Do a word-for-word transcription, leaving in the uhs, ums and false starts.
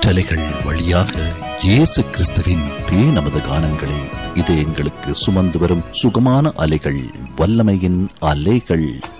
காற்றலைகள் வழியாக இயேசு கிறிஸ்துவின் தே நமது கானங்களை இது எங்களுக்கு சுமந்து வரும் சுகமான அலைகள், வல்லமையின் அலைகள்.